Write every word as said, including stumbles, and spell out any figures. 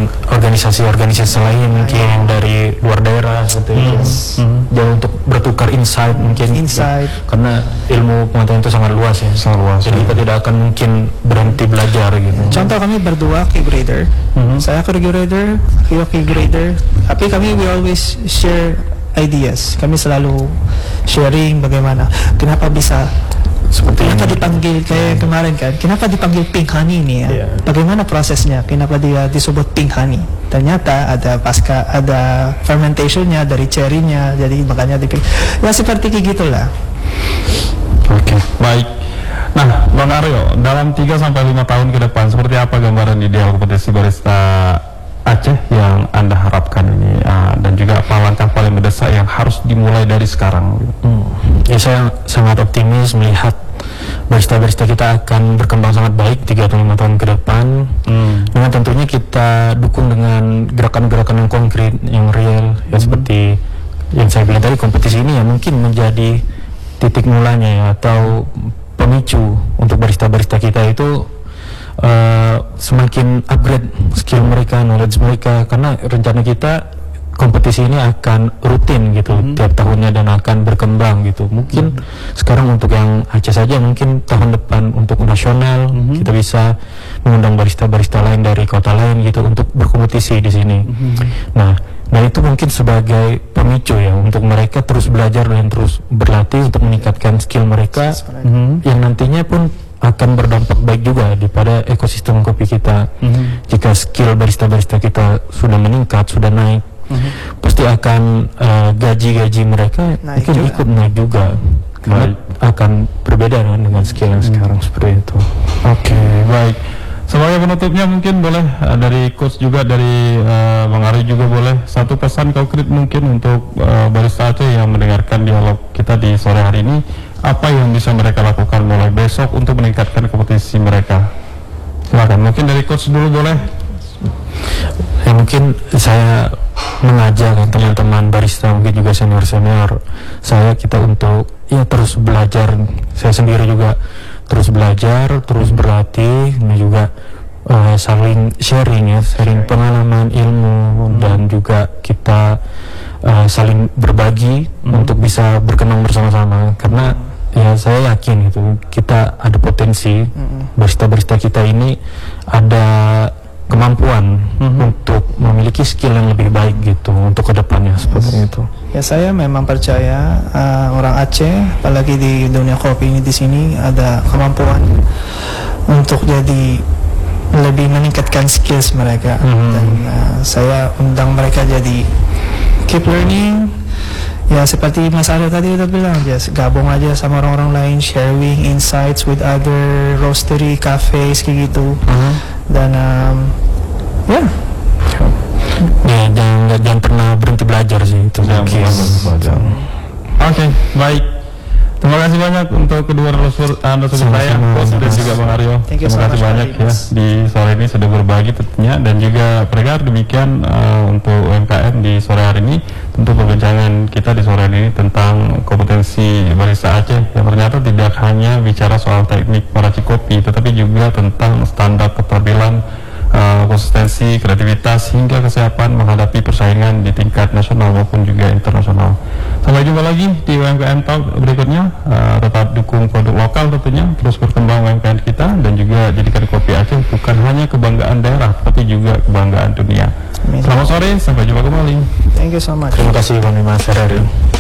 dengan organisasi-organisasi lain mungkin dari luar daerah seperti itu. Hmm. Dan untuk bertukar insight mungkin Insight. karena ilmu pengetahuan itu sangat luas ya. Sangat luas. Jadi kita tidak akan mungkin berhenti belajar gitu. Contoh kami berdua key-grader, Mhm. saya key-grader, Rio key-grader, tapi kami we always share ideas. Kami selalu sharing bagaimana, kenapa bisa, Seperti kenapa ini. dipanggil kayak yang kemarin kan, kenapa dipanggil pink honey nih ya, Iya. bagaimana prosesnya, kenapa dia disebut pink honey? Ternyata ada pasca, ada fermentationnya dari cherry-nya, jadi makanya dipilih. Ya seperti kayak gitulah. Oke, baik. Nah, Bang Aryo, dalam tiga sampai lima tahun ke depan seperti apa gambaran ideal kompetisi barista Aceh yang Anda harapkan ini, uh, dan juga apa langkah paling mendesak yang harus dimulai dari sekarang? Hmm. Ya saya sangat optimis melihat barista-barista kita akan berkembang sangat baik tiga atau lima tahun ke depan. Hmm. Dengan tentunya kita dukung dengan gerakan-gerakan yang konkret, yang real, ya seperti yang saya bilang tadi, kompetisi ini ya mungkin menjadi titik mulanya ya, atau pemicu untuk barista-barista kita itu uh, semakin upgrade skill mereka, knowledge mereka, karena rencana kita kompetisi ini akan rutin gitu Hmm. tiap tahunnya dan akan berkembang gitu. Mungkin sekarang untuk yang Aceh saja, mungkin tahun depan untuk nasional Mhm. kita bisa mengundang barista-barista lain dari kota lain gitu untuk berkompetisi di sini. Nah, dan itu mungkin sebagai pemicu ya untuk mereka terus belajar dan terus berlatih untuk meningkatkan skill mereka, Mhm. yang nantinya pun akan berdampak baik juga di pada ekosistem kopi kita. Mhm. Jika skill barista-barista kita sudah meningkat, sudah naik, Mhm. pasti akan eh, gaji-gaji mereka Naik mungkin juga. ikut naik juga, karena Baik. akan berbeda kan dengan skill yang sekarang seperti itu. Oke, baik. Sebagai penutupnya mungkin boleh uh, dari coach juga, dari uh, Bang Ari juga boleh satu pesan konkret mungkin untuk uh, barista Aceh yang mendengarkan dialog kita di sore hari ini, apa yang bisa mereka lakukan mulai besok untuk meningkatkan kompetisi mereka? Silakan, mungkin dari coach dulu boleh. Ya mungkin saya mengajak kan teman-teman barista, mungkin juga senior-senior saya, kita untuk ya terus belajar. Saya sendiri juga terus belajar, terus berlatih, dan juga uh, saling sharing ya, sharing pengalaman, ilmu, dan juga kita uh, saling berbagi untuk bisa berkembang bersama-sama. Karena ya saya yakin itu kita ada potensi, barista-barista kita ini ada kemampuan Mhm. untuk memiliki skill yang lebih baik gitu untuk kedepannya seperti itu. Ya saya memang percaya uh, orang Aceh, apalagi di dunia kopi ini di sini ada kemampuan untuk jadi lebih meningkatkan skills mereka. Mhm. Dan uh, saya undang mereka jadi keep learning. Ya seperti Mas Aryo tadi udah bilang, just gabung aja sama orang-orang lain, sharing insights with other roastery, cafes kayak gitu. Dan um, ya Ya jangan jangan pernah berhenti belajar sih itu. Jangan mungkin. pernah berhenti belajar. Oke, baik. Terima kasih banyak untuk kedua narasumber narasumber saya, Sama-sama, Coach dan Mas. juga Bang Aryo. Thank you Terima so kasih much, banyak Mas. ya di sore ini sudah berbagi tentunya, dan juga pendengar demikian uh, untuk U M K M di sore hari ini. Tentu perbincangan kita di sore hari ini tentang kompetensi barista Aceh yang ternyata tidak hanya bicara soal teknik meracik kopi, tetapi juga tentang standar keterampilan, uh, konsistensi, kreativitas, hingga kesiapan menghadapi persaingan di tingkat nasional maupun juga internasional. Sampai jumpa lagi di U M K M Talk berikutnya. Uh, tetap dukung produk lokal tentunya, terus berkembang U M K M kita, dan juga jadikan kopi Aceh bukan hanya kebanggaan daerah, tapi juga kebanggaan dunia. Amin. Selamat sore, sampai jumpa kembali. thank you so much. Terima kasih Bang Mas Ferry.